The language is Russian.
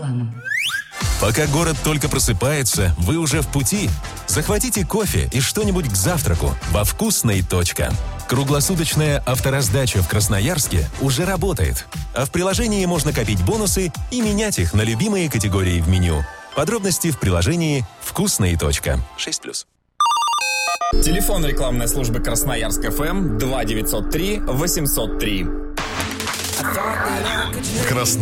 FM. Пока город только просыпается, вы уже в пути. Захватите кофе и что-нибудь к завтраку во «Вкусной. Круглосуточная автораздача в Красноярске уже работает. А в приложении можно копить бонусы и менять их на любимые категории в меню. Подробности в приложении «Вкусной. 6+. Телефон рекламной службы Красноярск ФМ 2903 803.